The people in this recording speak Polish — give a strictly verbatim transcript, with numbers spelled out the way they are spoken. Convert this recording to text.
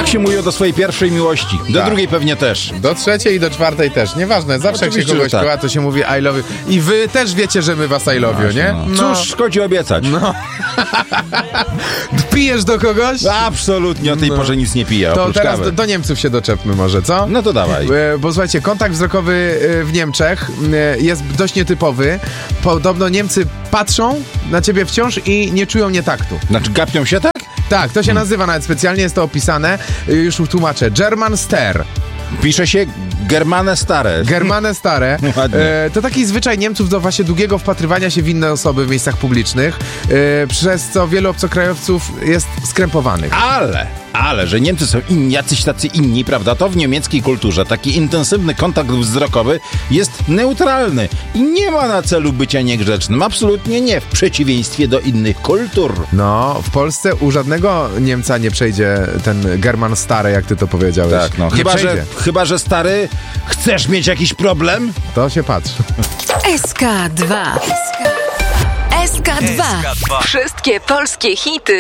Tak się mówiło do swojej pierwszej miłości. Do Tak. drugiej pewnie też. Do trzeciej i do czwartej też. Nieważne, zawsze jak się Oczywiście, kogoś że tak. kocha, to się mówi I love you. I wy też wiecie, że my was I love you, nie? No. Cóż szkodzi obiecać? No. Pijesz do kogoś? Absolutnie o tej No. porze nic nie piję, To oprócz teraz kawy. do, do Niemców się doczepmy może, co? No to dawaj. E, Bo słuchajcie, kontakt wzrokowy e, w Niemczech e, jest dość nietypowy. Podobno Niemcy patrzą na ciebie wciąż i nie czują nietaktu. Znaczy gapią się tak? Tak, to się nazywa nawet specjalnie, jest to opisane. E, Już tłumaczę. German Stare. Pisze się Germane stare. Germane Stare. Ładnie. E, to taki zwyczaj Niemców do właśnie długiego wpatrywania się w inne osoby w miejscach publicznych, e, przez co wielu obcokrajowców jest skrępowanych. Ale, ale, że Niemcy są inni, jacyś tacy inni, prawda, to w niemieckiej kulturze taki intensywny kontakt wzrokowy jest neutralny i nie ma na celu bycia niegrzecznym. Absolutnie nie, w przeciwieństwie do innych kultur. No, w Polsce u żadnego Niemca nie przejdzie ten German Stare, jak ty to powiedziałeś. Tak, no. Nie Chyba, przejdzie. że, chyba, że stary, chcesz mieć jakiś problem? To się patrzy. S K dwa. S K dwa. Wszystkie polskie hity